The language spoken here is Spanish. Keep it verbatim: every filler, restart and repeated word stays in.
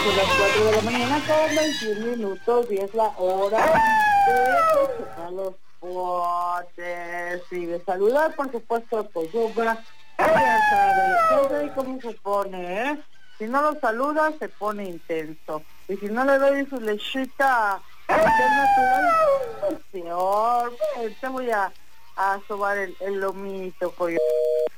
Son las cuatro de la mañana con veintiún minutos y es la hora de checar los botes y de saludar, por supuesto, a Coyuba. Ya sabe, ya sabe cómo se pone, ¿eh? Si no lo saluda, se pone intenso. Y si no le doy su lechita natural, pues peor. Te voy a, a sobar el, el lomito, Coyuba.